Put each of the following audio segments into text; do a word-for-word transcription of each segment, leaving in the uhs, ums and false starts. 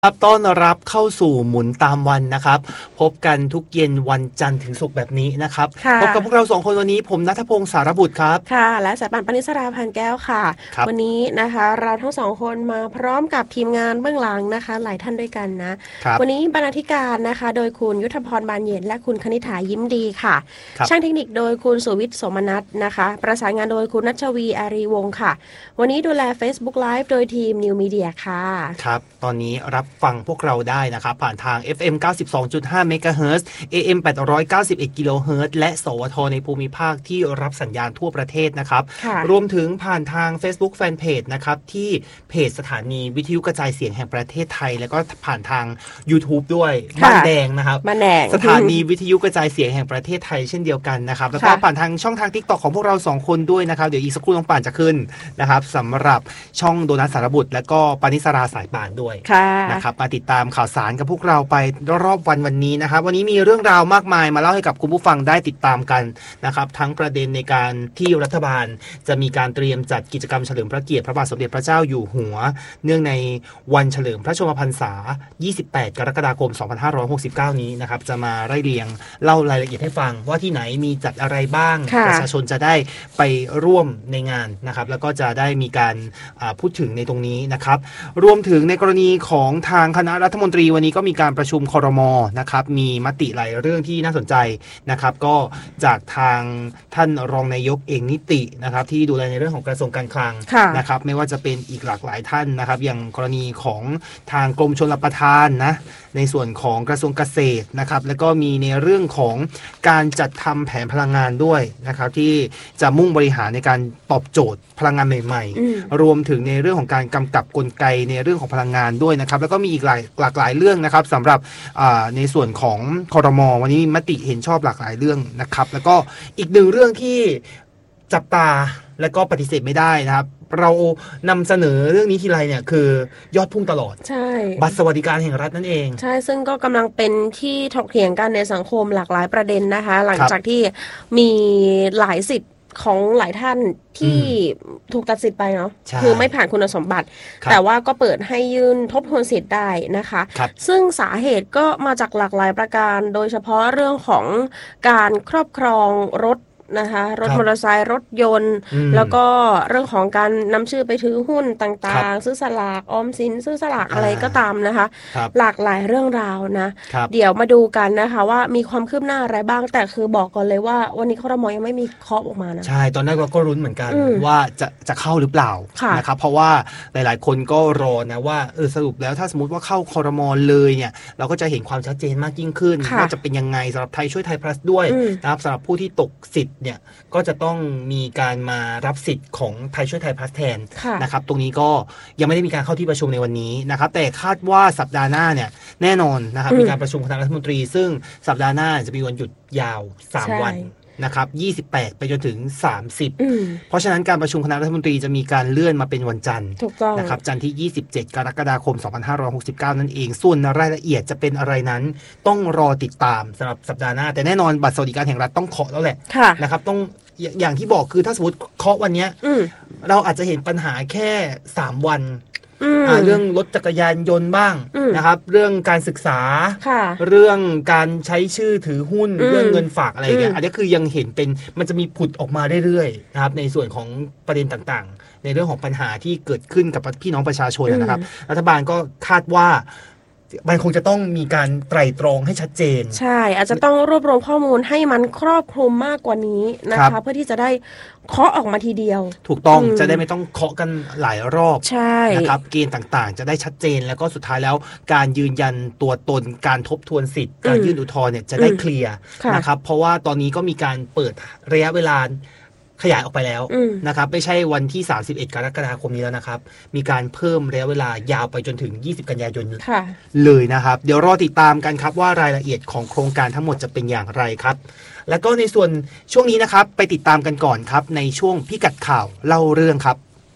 ครับต้อนรับเข้าสู่หมุนตามวันนะครับพบกันทุกเย็นวันจันทร์ถึงศุกร์แบบนี้นะครับพบกับพวกเราสองคนวันนี้ผมณัฐพงศ์สารบุตรครับค่ะและสายป่านปณิสราพันแก้วค่ะวันนี้นะคะเราทั้งสองคนมาพร้อมกับทีมงานเบื้องหลังนะคะหลายท่านด้วยกันนะวันนี้บรรณาธิการนะคะโดยคุณยุทธพรบานเย็นและคุณคณิษฐายิ้มดีค่ะช่างเทคนิคโดยคุณสุวิทย์สมนัสนะคะประสานงานโดยคุณณัชวีอารีวงศ์ค่ะวันนี้ดูแล Facebook Live โดยทีม New Media ค่ะครับตอนนี้รับฟังพวกเราได้นะครับผ่านทาง เอฟ เอ็ม เก้าสิบสองจุดห้า เมกะเฮิรตซ์ เอ เอ็ม แปดร้อยเก้าสิบเอ็ด กิโลเฮิรตซ์และสวทในภูมิภาคที่รับสัญญาณทั่วประเทศนะครับรวมถึงผ่านทาง Facebook Fanpage นะครับที่เพจสถานีวิทยุกระจายเสียงแห่งประเทศไทยแล้วก็ผ่านทาง YouTube ด้วยบ้านแดงนะครับบ้านแดงสถานีวิทยุกระจายเสียงแห่งประเทศไทยเช่นเดียวกันนะครับแล้วก็ผ่านทางช่องทาง TikTok ของพวกเราสองคนด้วยนะครับเดี๋ยวอีกสักครู่น้องป่านจะขึ้นนะครับสำหรับช่องโดนัทสารบุตรและก็ปณิสราสายป่านด้วยนะครับมาติดตามข่าวสารกับพวกเราไปรอบวันวันนี้นะครับวันนี้มีเรื่องราวมากมายมาเล่าให้กับคุณผู้ฟังได้ติดตามกันนะครับทั้งประเด็นในการที่รัฐบาลจะมีการเตรียมจัดกิจกรรมเฉลิมพระเกียรติพระบาทสมเด็จพระเจ้าอยู่หัวเนื่องในวันเฉลิมพระชนมพรรษายี่สิบแปดกรกฎาคมสองพันห้าร้อยหกสิบเก้านี้นะครับจะมาไล่เรียงเล่ารายละเอียดให้ฟังว่าที่ไหนมีจัดอะไรบ้างประชาชนจะได้ไปร่วมในงานนะครับแล้วก็จะได้มีการพูดถึงในตรงนี้นะครับรวมถึงในกรณีของทางคณะรัฐมนตรีวันนี้ก็มีการประชุมครม.นะครับมีมติหลายเรื่องที่น่าสนใจนะครับก็จากทางท่านรองนายกเอกนิตินะครับที่ดูแลในเรื่องของกระทรวงการคลังนะครับไม่ว่าจะเป็นอีกหลากหลายท่านนะครับอย่างกรณีของทางกรมชลประทานนะในส่วนของกระทรวงเกษตรนะครับแล้วก็มีในเรื่องของการจัดทำแผนพลังงานด้วยนะครับที่จะมุ่งบริหารในการตอบโจทย์พลังงานใหม่ๆรวมถึงในเรื่องของการกำกับกลไกในเรื่องของพลังงานด้วยนะครับแล้วก็มีอีกหลายหลากหลายเรื่องนะครับสำหรับในส่วนของครม.วันนี้มติเห็นชอบหลากหลายเรื่องนะครับแล้วก็อีกหนึ่งเรื่องที่จับตาและก็ปฏิเสธไม่ได้นะครับเรานำเสนอเรื่องนี้ทีไรเนี่ยคือยอดพุ่งตลอดใช่บัตรสวัสดิการแห่งรัฐนั่นเองใช่ซึ่งก็กำลังเป็นที่ถกเถียงกันในสังคมหลากหลายประเด็นนะคะหลังจากที่มีหลายสิทธิ์ของหลายท่านที่ถูกตัดสิทธิ์ไปเนาะคือไม่ผ่านคุณสมบัติแต่ว่าก็เปิดให้ยื่นทบทวนสิทธิ์ได้นะคะซึ่งสาเหตุก็มาจากหลากหลายประการโดยเฉพาะเรื่องของการครอบครองรถนะคะรถมอเตอร์ไซค์รถยนต์แล้วก็เรื่องของการนำชื่อไปถือหุ้นต่างๆซื้อสลากออมสินซื้อสลากอะไรก็ตามนะคะหลากหลายเรื่องราวนะเดี๋ยวมาดูกันนะคะว่ามีความคืบหน้าอะไรบ้างแต่คือบอกก่อนเลยว่าวันนี้ครม.ยังไม่มีเคาะออกมานะใช่ตอนแรกเราก็รุ้นเหมือนกันว่าจะจะเข้าหรือเปล่านะครับเพราะว่าหลายๆคนก็รอนะว่าเออสรุปแล้วถ้าสมมติว่าเข้าครม.เลยเนี่ยเราก็จะเห็นความชัดเจนมากยิ่งขึ้นว่าจะเป็นยังไงสำหรับไทยช่วยไทย plus ด้วยนะครับสำหรับผู้ที่ตกสิทธิ์เนี่ยก็จะต้องมีการมารับสิทธิ์ของไทยช่วยไทยพลัสแทนนะครับตรงนี้ก็ยังไม่ได้มีการเข้าที่ประชุมในวันนี้นะครับแต่คาดว่าสัปดาห์หน้าเนี่ยแน่นอนนะครับมีการประชุมคณะรัฐมนตรีซึ่งสัปดาห์หน้าจะมีวันหยุดยาวสามวันนะครับยี่สิบแปดไปจนถึงสามสิบเพราะฉะนั้นการประชุมคณะรัฐมนตรีจะมีการเลื่อนมาเป็นวันจันทร์นะครับจันทร์ที่ยี่สิบเจ็ดกรกฎาคมสองพันห้าร้อยหกสิบเก้านั่นเองส่วนรายละเอียดจะเป็นอะไรนั้นต้องรอติดตามสำหรับสัปดาห์หน้าแต่แน่นอนบัตรสวัสดิการแห่งรัฐต้องเคาะแล้วแหละนะครับต้องอย่างที่บอกคือถ้าสมมติเคาะวันนี้เราอาจจะเห็นปัญหาแค่สามวันเรื่องรถจักรยานยนต์บ้างนะครับเรื่องการศึกษาเรื่องการใช้ชื่อถือหุ้นเรื่องเงินฝากอะไรอย่างเงี้ยอันนี้คือยังเห็นเป็นมันจะมีผุดออกมาเรื่อยๆนะครับในส่วนของประเด็นต่างๆในเรื่องของปัญหาที่เกิดขึ้นกับพี่น้องประชาชนนะครับรัฐบาลก็คาดว่ามันคงจะต้องมีการไตร่ตรองให้ชัดเจนใช่อาจจะต้องรวบรวมข้อมูลให้มันครอบคลุมมากกว่านี้นะคะเพื่อที่จะได้เคาะออกมาทีเดียวถูกต้องจะได้ไม่ต้องเคาะกันหลายรอบนะครับเกณฑ์ต่างๆจะได้ชัดเจนแล้วก็สุดท้ายแล้วการยืนยันตัวตนการทบทวนสิทธิ์การยื่นอุทธรณ์เนี่ยจะได้เคลียร์นะครับเพราะว่าตอนนี้ก็มีการเปิดระยะเวลาขยายออกไปแล้วนะครับไม่ใช่วันที่สามสิบเอ็ดกรกฎาคมนี้แล้วนะครับมีการเพิ่มระยะเวลายาวไปจนถึงยี่สิบกันยายนเลยนะครับเดี๋ยวรอติดตามกันครับว่ารายละเอียดของโครงการทั้งหมดจะเป็นอย่างไรครับแล้วก็ในส่วนช่วงนี้นะครับไปติดตามกันก่อนครับในช่วงพิกัดข่าวเล่าเรื่องครับ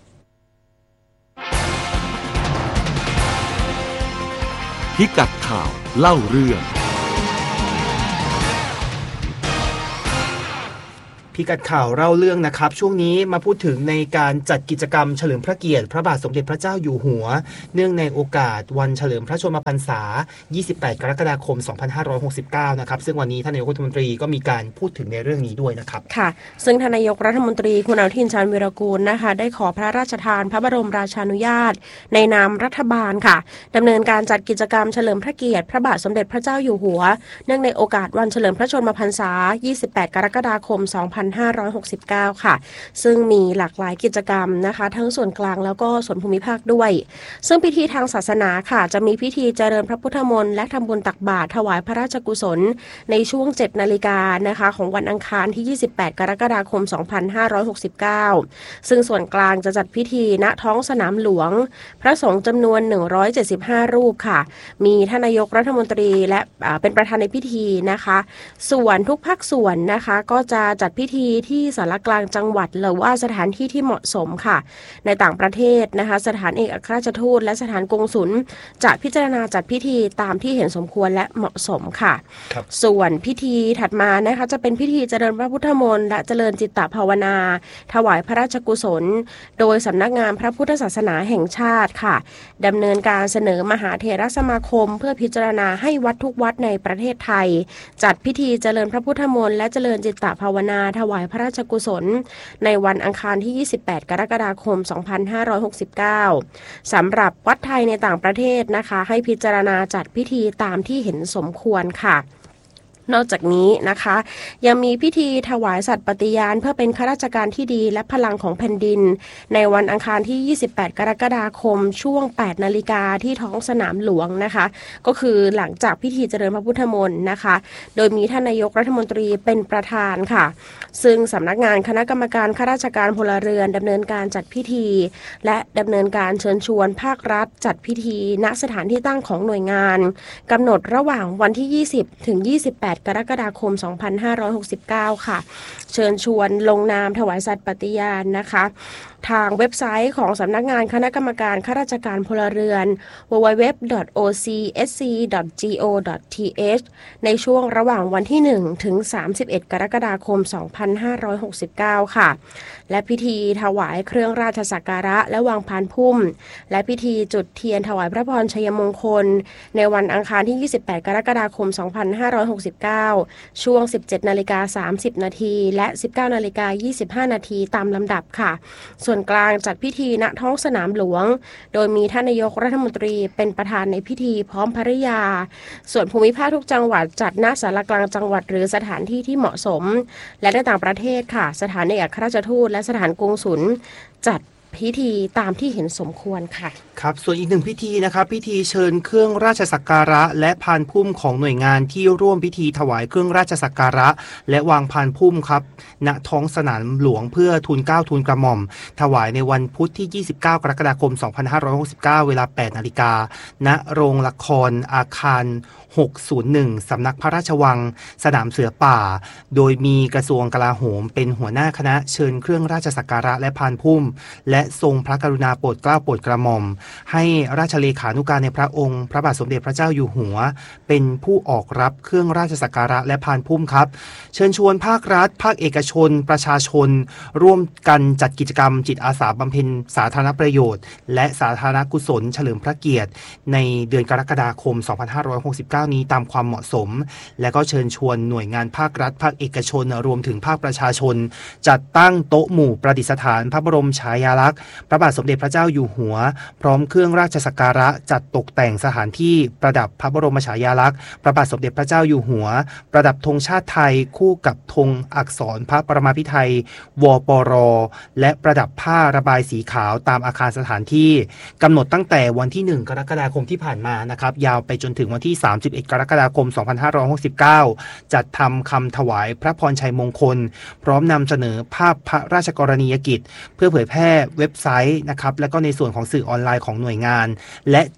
พิกัดข่าวเล่าเรื่องพิกัดข่าวเล่าเรื่องนะครับช่วงนี้มาพูดถึงในการจัดกิจกรรมเฉลิมพระเกียรติพระบาทสมเด็จพระเจ้าอยู่หัวเนื่องในโอกาสวันเฉลิมพระชนมพรรษายี่สิบแปดกรกฎาคมสองพันห้าร้อยหกสิบเก้านะครับซึ่งวันนี้ท่านนายกรัฐมนตรีก็มีการพูดถึงในเรื่องนี้ด้วยนะครับค่ะซึ่งท่านนายกรัฐมนตรีคุณอนุทินชาญวีรกูลนะคะได้ขอพระราชทานพระบรมราชานุญาตในนามรัฐบาลค่ะดำเนินการจัดกิจกรรมเฉลิมพระเกียรติพระบาทสมเด็จพระเจ้าอยู่หัวเนื่องในโอกาสวันเฉลิมพระชนมพรรษายี่สิบแปดกรกฎาคมสองพันห้าร้อยหกสิบเก้าค่ะซึ่งมีหลากหลายกิจกรรมนะคะทั้งส่วนกลางแล้วก็ส่วนภูมิภาคด้วยซึ่งพิธีทางศาสนาค่ะจะมีพิธีเจริญพระพุทธมนต์และทำบุญตักบาตรถวายพระราชกุศลในช่วงเจ็ดนาฬิกานะคะของวันอังคารที่ยี่สิบแปดกรกฎาคมสองพันห้าร้อยหกสิบเก้าซึ่งส่วนกลางจะจัดพิธีณท้องสนามหลวงพระสงฆ์จำนวนหนึ่งร้อยเจ็ดสิบห้ารูปค่ะมีท่านนายกรัฐมนตรีและเป็นประธานในพิธีนะคะส่วนทุกภาคส่วนนะคะก็จะจัดพิธีที่ศาลากลางจังหวัดหรือว่าสถานที่ที่เหมาะสมค่ะในต่างประเทศนะคะสถานเอกอัครราชทูตและสถานกงสุลจะพิจารณาจัดพิธีตามที่เห็นสมควรและเหมาะสมค่ะส่วนพิธีถัดมานะคะจะเป็นพิธีเจริญพระพุทธมนต์และเจริญจิตตภาวนาถวายพระราชกุศลโดยสำนักงานพระพุทธศาสนาแห่งชาติค่ะดำเนินการเสนอมหาเถรสมาคมเพื่อพิจารณาให้วัดทุกวัดในประเทศไทยจัดพิธีเจริญพระพุทธมนต์และเจริญจิตตภาวนาถวายพระราชกุศลในวันอังคารที่ยี่สิบแปดกรกฎาคมสองพันห้าร้อยหกสิบเก้าสำหรับวัดไทยในต่างประเทศนะคะให้พิจารณาจัดพิธีตามที่เห็นสมควรค่ะนอกจากนี้นะคะยังมีพิธีถวายสัตย์ปฏิญาณเพื่อเป็นข้าราชการที่ดีและพลังของแผ่นดินในวันอังคารที่ยี่สิบแปดกรกฎาคมช่วงแปดนาฬิกาที่ท้องสนามหลวงนะคะก็คือหลังจากพิธีเจริญพระพุทธมนต์นะคะโดยมีท่านนายกรัฐมนตรีเป็นประธานค่ะซึ่งสำนักงานคณะกรรมการข้าราชการพลเรือนดำเนินการจัดพิธีและดำเนินการเชิญชวนภาครัฐจัดพิธีณสถานที่ตั้งของหน่วยงานกำหนดระหว่างวันที่ยี่สิบถึงยี่สิบแปดกรกฎาคมสองพันห้าร้อยหกสิบเก้าค่ะเชิญชวนลงนามถวายสัตย์ปฏิญาณนะคะทางเว็บไซต์ของสำนักงานคณะกรรมการข้าราชการพลเรือน ดับเบิลยู ดับเบิลยู ดับเบิลยู ดอท โอ ซี เอส ซี ดอท จี โอ ดอท ที เอช ในช่วงระหว่างวันที่หนึ่งถึงสามสิบเอ็ดกรกฎาคมสองพันห้าร้อยหกสิบเก้าค่ะและพิธีถวายเครื่องราชสักการะและวางพานพุ่มและพิธีจุดเทียนถวายพระพรชัยมงคลในวันอังคารที่ยี่สิบแปดกรกฎาคมสองพันห้าร้อยหกสิบเก้าช่วง สิบเจ็ดนาฬิกาสามสิบนาทีและ สิบเก้านาฬิกายี่สิบห้านาทีตามลำดับค่ะส่วนกลางจัดพิธีณท้องสนามหลวงโดยมีท่านนายกรัฐมนตรีเป็นประธานในพิธีพร้อมภริยาส่วนภูมิภาคทุกจังหวัดจัดณศาลากลางจังหวัดหรือสถานที่ที่เหมาะสมและในต่างประเทศค่ะสถานเอกอัครราชทูตและสถานกงสุลจัดพิธีตามที่เห็นสมควรค่ะครับส่วนอีกหนึ่งพิธีนะครับพิธีเชิญเครื่องราชสักการะและพานพุ่มของหน่วยงานที่ร่วมพิธีถวายเครื่องราชสักการะและวางพานพุ่มครับณท้องสนามหลวงเพื่อทูลเกล้าทูลกระหม่อมถวายในวันพุธที่ยี่สิบเก้ากรกฎาคมสองพันห้าร้อยหกสิบเก้าเวลา แปดนาฬิกาณโรงละครอาคารหกศูนย์หนึ่งสำนักพระราชวังสนามเสือป่าโดยมีกระทรวงกลาโหมเป็นหัวหน้าคณะเชิญเครื่องราชสักการะและพานพุ่มและทรงพระกรุณาโปรดเกล้าโปรดกระหม่อมให้ราชเลขานุการในพระองค์พระบาทสมเด็จพระเจ้าอยู่หัวเป็นผู้ออกรับเครื่องราชสักการะและพานพุ่มครับเชิญชวนภาครัฐภาคเอกชนประชาชนร่วมกันจัดกิจกรรมจิตอาสาบำเพ็ญสาธารณประโยชน์และสาธารณกุศลเฉลิมพระเกียรติในเดือนกรกฎาคมสองพันห้าร้อยหกสิบเก้านี้ตามความเหมาะสมและก็เชิญชวนหน่วยงานภาครัฐภาคเอกชนรวมถึงภาคประชาชนจัดตั้งโต๊ะหมู่ประดิษฐานพระบรมฉายาลักษณ์พระบาทสมเด็จพระเจ้าอยู่หัวพร้อมเครื่องราชสักการะจัดตกแต่งสถานที่ประดับพระบรมฉายาลักษณ์พระบาทสมเด็จพระเจ้าอยู่หัวประดับธงชาติไทยคู่กับธงอักษรพระปรมาภิไธยวปรและประดับผ้าระบายสีขาวตามอาคารสถานที่กำหนดตั้งแต่วันที่หนึ่งกรกฎาคมที่ผ่านมานะครับยาวไปจนถึงวันที่สามสิบเอ็ดกรกฎาคมสองพันห้าร้อยหกสิบเก้าจัดทำคำถวายพระพรชัยมงคลพร้อมนำเสนอภาพพระราชกรณียกิจเพื่อเผยแพร่เว็บไซต์นะครับและก็ในส่วนของสื่อออนไลน์ของหน่วยงานและจัด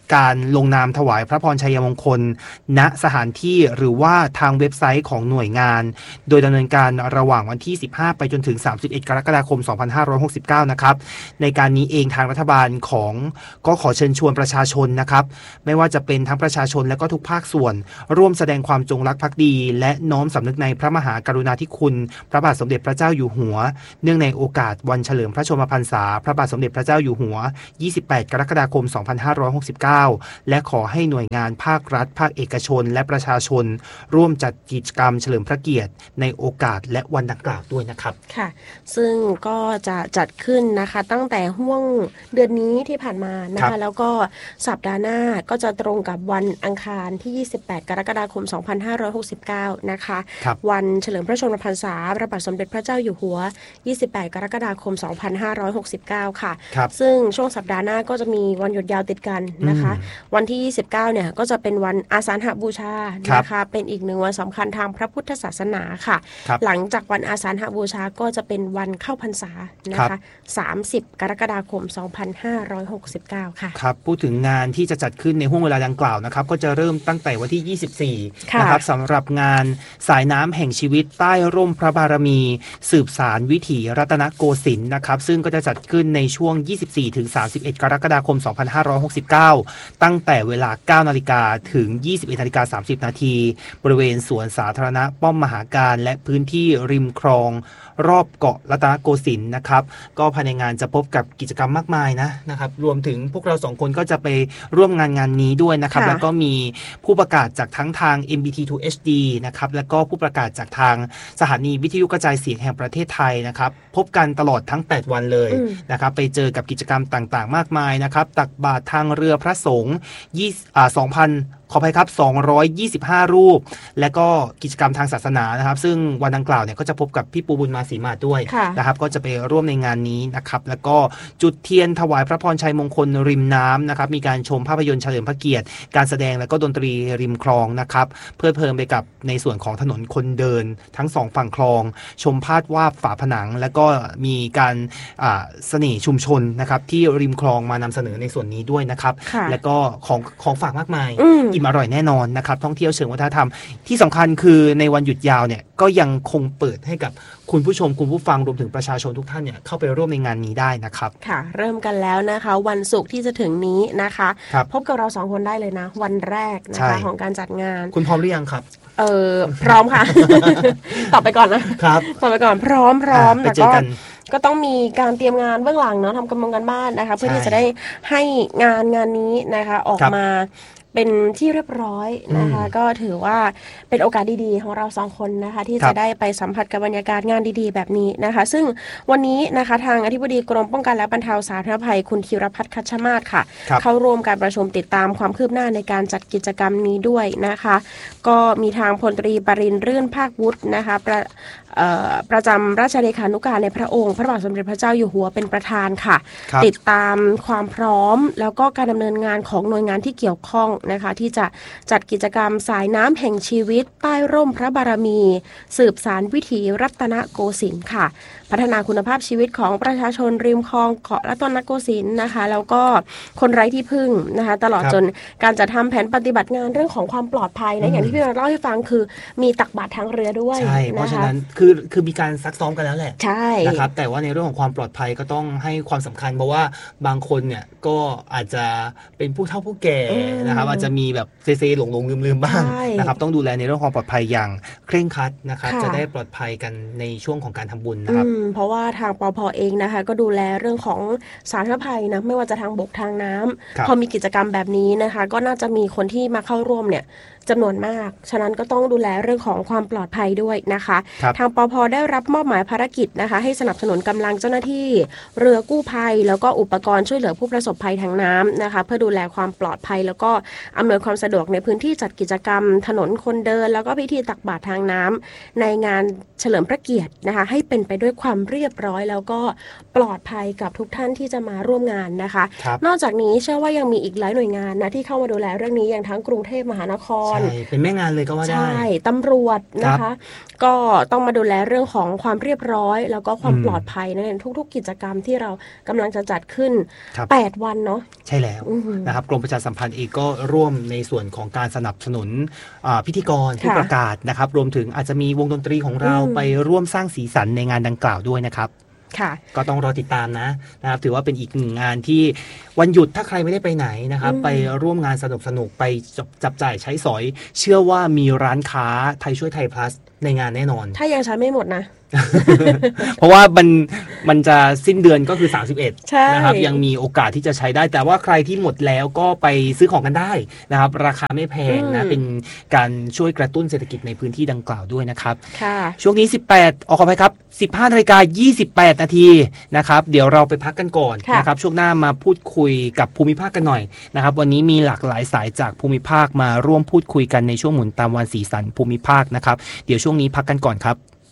การลงนามถวายพระพรชัยมงคลณสถานที่หรือว่าทางเว็บไซต์ของหน่วยงานโดยดำเนินการระหว่างวันที่สิบห้าไปจนถึงสามสิบเอ็ดกรกฎาคมสองพันห้าร้อยหกสิบเก้านะครับในการนี้เองทางรัฐบาลของก็ขอเชิญชวนประชาชนนะครับไม่ว่าจะเป็นทั้งประชาชนและก็ทุกภาคส่วนร่วมแสดงความจงรักภักดีและน้อมสำนึกในพระมหากรุณาธิคุณพระบาทสมเด็จพระเจ้าอยู่หัวเนื่องในโอกาสวันเฉลิมพระชนมพรรษาพระบาทสมเด็จพระเจ้าอยู่หัวยี่สิบแปดกรกฎาคมสองพันห้าร้อยหกสิบเก้าและขอให้หน่วยงานภาครัฐภาคเอกชนและประชาชนร่วมจัดกิจกรรมเฉลิมพระเกียรติในโอกาสและวันดังกล่าวด้วยนะครับค่ะซึ่งก็จะจัดขึ้นนะคะตั้งแต่ห่วงเดือนนี้ที่ผ่านมานะคะแล้วก็สัปดาห์หน้าก็จะตรงกับวันอังคารที่ยี่สิบแปดกรกฎาคมสองพันห้าร้อยหกสิบเก้านะคะวันเฉลิมพระชนมพรรษาพระบาทสมเด็จพระเจ้าอยู่หัวยี่สิบแปดกรกฎาคมสองพันห้าร้อยหกสิบเก้าค่ะซึ่งช่วงสัปดาห์หน้าก็จะมีวันหยุดยาวติดกันนะคะวันที่ยี่สิบเก้าเนี่ยก็จะเป็นวันอาสาฬหบูชานะคะเป็นอีกหนึ่งวันสำคัญทางพระพุทธศาสนาค่ะหลังจากวันอาสาฬหบูชาก็จะเป็นวันเข้าพรรษานะคะสามสิบกรกฎาคมสองพันห้าร้อยหกสิบเก้าค่ะครับพูดถึงงานที่จะจัดขึ้นในห่วงเวลาดังกล่าวนะครับก็จะเริ่มตั้งแต่วันที่ยี่สิบสี่นะครับสำหรับงานสายน้ำแห่งชีวิตใต้ร่มพระบารมีสืบสารวิถีรัตนโกสินทร์นะครับซึ่งก็จะจัดขึ้นในช่วง ยี่สิบสี่ถึงสามสิบเอ็ด กรกฎาคม สองพันห้าร้อยหกสิบเก้า ตั้งแต่เวลา เก้านาฬิกา ถึง ยี่สิบเอ็ดนาฬิกาสามสิบนาที บริเวณสวนสาธารณะป้อมมหาการและพื้นที่ริมคลองรอบเกาะรัตนโกสินทร์นะครับก็ภายในงานจะพบกับกิจกรรมมากมายนะนะครับรวมถึงพวกเราสองคนก็จะไปร่วมงานงานนี้ด้วยนะครับแล้วก็มีผู้ประกาศจากทั้งทาง เอ็ม บี ที ทู เอช ดี นะครับแล้วก็ผู้ประกาศจากทางสถานีวิทยุกระจายเสียงแห่งประเทศไทยนะครับพบกันตลอดทั้งแปดวันเลยนะครับไปเจอกับกิจกรรมต่างๆมากมายนะครับตักบาตรทางเรือพระสงฆ์สองพันขออภัยครับสองร้อยยี่สิบห้ารูปและก็กิจกรรมทางศาสนานะครับซึ่งวันดังกล่าวเนี่ยก็จะพบกับพี่ปูบุญมาศรีมาศด้วยนะครับก็จะไปร่วมในงานนี้นะครับแล้วก็จุดเทียนถวายพระพรชัยมงคลริมน้ำนะครับมีการชมภาพยนตร์เฉลิมพระเกียรติการแสดงและก็ดนตรีริมคลองนะครับเพื่อเพิ่มไปกับในส่วนของถนนคนเดินทั้งสองฝั่งคลองชมภาพวาดฝาผนังแล้วก็มีการเสน่ห์ชุมชนนะครับที่ริมคลองมานำเสนอในส่วนนี้ด้วยนะครับแล้วก็ของของฝากมากมายอิ่มอร่อยแน่นอนนะครับท่องเที่ยวเชิงวัฒนธรรมที่สำคัญคือในวันหยุดยาวเนี่ยก็ยังคงเปิดให้กับคุณผู้ชมคุณผู้ฟังรวมถึงประชาชนทุกท่านเนี่ยเข้าไปร่วมในงานนี้ได้นะครับค่ะเริ่มกันแล้วนะคะวันศุกร์ที่จะถึงนี้นะคะพบกับเราสองคนได้เลยนะวันแรกนะคะของการจัดงานคุณพร้อมหรือยังครับเออพร้อมค่ะ ตอบไปก่อนนะครับตอบไปก่อนพร้อมพร้อมแล้วก็ก็ต้องมีการเตรียมงานเบื้องหลังเนาะทำกำลังการบ้านนะคะเพื่อที่จะได้ให้งานงานนี้นะคะออกมาเป็นที่เรียบร้อยนะคะก็ถือว่าเป็นโอกาสดีๆของเราสองคนนะคะที่จะได้ไปสัมผัสกับบรรยากาศงานดีๆแบบนี้นะคะซึ่งวันนี้นะคะทางอธิบดีกรมป้องกันและบรรเทาสาธารณภัยคุณธีรพัฒน์คัชมาศค่ะเข้าร่วมการประชุมติดตามความคืบหน้าในการจัดกิจกรรมนี้ด้วยนะคะก็มีทางพลตรีปรินทร์รื่นภาควุฒินะคะประประจำราชเลขานุการในพระองค์พระบาทสมเด็จพระเจ้าอยู่หัวเป็นประธานค่ะติดตามความพร้อมแล้วก็การดำเนินงานของหน่วยงานที่เกี่ยวข้องนะคะที่จะจัดกิจกรรมสายน้ำแห่งชีวิตใต้ร่มพระบารมีสืบสารวิถีรัตนโกสินทร์ค่ะพัฒนาคุณภาพชีวิตของประชาชนริมคลองเกาะรัตนโกสินทร์นะคะแล้วก็คนไร้ที่พึ่งนะคะตลอดจนการจัดทำแผนปฏิบัติงานเรื่องของความปลอดภัยนะอย่างที่พี่เราเล่าให้ฟังคือมีตักบาตรทางเรือด้วยใช่เพราะฉะนั้นคือคือมีการซักซ้อมกันแล้วแหละใช่นะครับแต่ว่าในเรื่องของความปลอดภัยก็ต้องให้ความสำคัญเพราะว่าบางคนเนี่ยก็อาจจะเป็นผู้เฒ่าผู้แก่นะครับอาจจะมีแบบเซเซหลงหลงลืมลืมบ้างนะครับต้องดูแลในเรื่องของปลอดภัยอย่างเคร่งครัดนะครับจะได้ปลอดภัยกันในช่วงของการทำบุญนะครับเพราะว่าทางปภ.เองนะคะก็ดูแลเรื่องของสาธารณภัยนะไม่ว่าจะทางบกทางน้ำพอมีกิจกรรมแบบนี้นะคะก็น่าจะมีคนที่มาเข้าร่วมเนี่ยจำนวนมากฉะนั้นก็ต้องดูแลเรื่องของความปลอดภัยด้วยนะคะทางปภ.ได้รับมอบหมายภารกิจนะคะให้สนับสนุนกำลังเจ้าหน้าที่เรือกู้ภัยแล้วก็อุปกรณ์ช่วยเหลือผู้ประสบภัยทางน้ำนะคะเพื่อดูแลความปลอดภัยแล้วก็อำนวยความสะดวกในพื้นที่จัดกิจกรรมถนนคนเดินแล้วก็พิธีตักบาตรทางน้ำในงานเฉลิมพระเกียรตินะคะให้เป็นไปด้วยความเรียบร้อยแล้วก็ปลอดภัยกับทุกท่านที่จะมาร่วมงานนะคะนอกจากนี้เชื่อว่ายังมีอีกหลายหน่วยงานนะที่เข้ามาดูแลเรื่องนี้อย่างทั้งกรุงเทพมหานครรเป็นแม่งานเลยก็ว่าได้ใช่ตำรวจนะคะก็ต้องมาดูแลเรื่องของความเรียบร้อยแล้วก็ความปลอดภัยนั่นเองทุกๆกิจกรรมที่เรากำลังจะจัดขึ้นแปดวันเนาะใช่แล้วนะครับกรมประชาสัมพันธ์เองก็ร่วมในส่วนของการสนับสนุนพิธีกรผู้ประกาศนะครับรวมถึงอาจจะมีวงดนตรีของเราไปร่วมสร้างสีสันในงานดังกล่าวด้วยนะครับก็ต้องรอติดตามนะนะครับถือว่าเป็นอีกหนึ่งงานที่วันหยุดถ้าใครไม่ได้ไปไหนนะครับไปร่วมงานสนุกสนุกไปจับจ่ายใช้สอยเชื่อว่ามีร้านค้าไทยช่วยไทย plus ในงานแน่นอนถ้ายังใช้ไม่หมดนะเพราะว่ามันมันจะสิ้นเดือนก็คือสามสิบเอ็ดนะครับยังมีโอกาสที่จะใช้ได้แต่ว่าใครที่หมดแล้วก็ไปซื้อของกันได้นะครับราคาไม่แพงนะเป็นการช่วยกระตุ้นเศรษฐกิจในพื้นที่ดังกล่าวด้วยนะครับช่วงนี้สิบแปดออกขออภัยครับ สิบห้านาฬิกายี่สิบแปดนาทีนะครับเดี๋ยวเราไปพักกันก่อนนะครับช่วงหน้ามาพูดคุยกับภูมิภาคกันหน่อยนะครับวันนี้มีหลากหลายสายจากภูมิภาคมาร่วมพูดคุยกันในช่วงหมุนตามวันสีสันภูมิภาคนะครับเดี๋ยวช่วงนี้พักกันก่อนครับ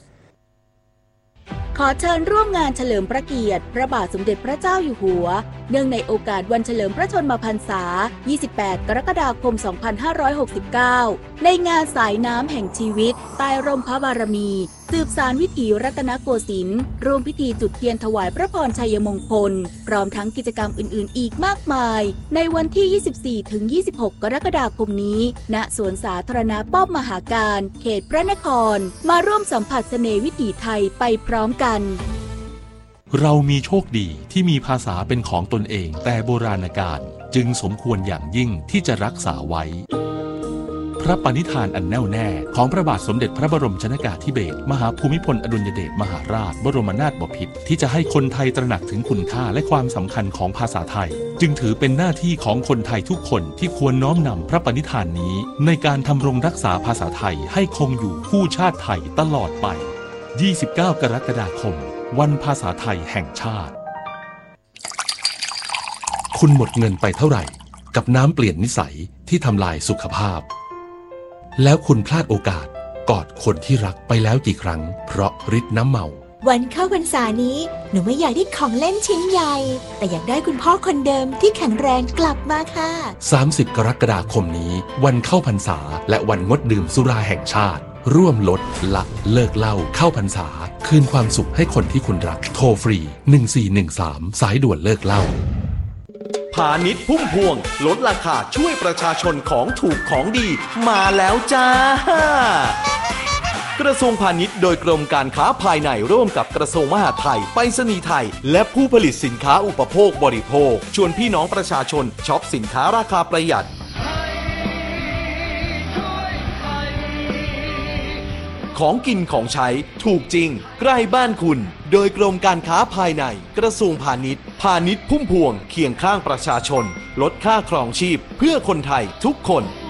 ขอเชิญร่วมงานเฉลิมพระเกียรติพระบาทสมเด็จพระเจ้าอยู่หัวเนื่องในโอกาสวันเฉลิมพระชนมพรรษายี่สิบแปดกรกฎาคมสองพันห้าร้อยหกสิบเก้าในงานสายน้ำแห่งชีวิตใต้ร่มพระบารมีสืบสานวิถีรัตนโกสินทร์ร่วมพิธีจุดเทียนถวายพระพรชัยมงคลพร้อมทั้งกิจกรรมอื่นๆอีกมากมายในวันที่ ยี่สิบสี่ถึงยี่สิบหก กรกฎาคมนี้ณสวนสาธารณะป้อมมหาการเขตพระนครมาร่วมสัมผัสเสน่ห์วิถีไทยไปพร้อมกันเรามีโชคดีที่มีภาษาเป็นของตนเองแต่โบราณกาลจึงสมควรอย่างยิ่งที่จะรักษาไว้พระปณิธานอันแน่วแน่ของพระบาทสมเด็จพระบรมชนกาธิเบศรมหาภูมิพลอดุลยเดชมหาราชบรมนาถบพิตรที่จะให้คนไทยตระหนักถึงคุณค่าและความสำคัญของภาษาไทยจึงถือเป็นหน้าที่ของคนไทยทุกคนที่ควรน้อมนำพระปณิธานนี้ในการทำรงรักษาภาษาไทยให้คงอยู่คู่ชาติไทยตลอดไปยี่สิบเก้ากรกฎาคมวันภาษาไทยแห่งชาติคุณหมดเงินไปเท่าไหร่กับน้ำเปลี่ยนนิสัยที่ทำลายสุขภาพแล้วคุณพลาดโอกาสกอดคนที่รักไปแล้วกี่ครั้งเพราะฤทธิ์น้ำเมาวันเข้าพรรษานี้หนูไม่อยากได้ของเล่นชิ้นใหญ่แต่อยากได้คุณพ่อคนเดิมที่แข็งแรงกลับมาค่ะสามสิบกรกฎาคมนี้วันเข้าพรรษาและวันงดดื่มสุราแห่งชาติร่วมลดละเลิกเหล้าเข้าพรรษาคืนความสุขให้คนที่คุณรักโทรฟรีหนึ่งสี่หนึ่งสามสายด่วนเลิกเหล้าพาณิชย์พุ่มพวงลดราคาช่วยประชาชนของถูกของดีมาแล้วจ้ากระทรวงพาณิชย์โดยกรมการค้าภายในร่วมกับกระทรวงมหาดไทยไปรษณีย์ไทยและผู้ผลิตสินค้าอุปโภคบริโภคชวนพี่น้องประชาชนช็อปสินค้าราคาประหยัดของกินของใช้ถูกจริงใกล้บ้านคุณโดยกรมการค้าภายในกระทรวงพาณิชย์พาณิชย์พุ่มพวงเคียงข้างประชาชนลดค่าครองชีพเพื่อคนไทยทุกคน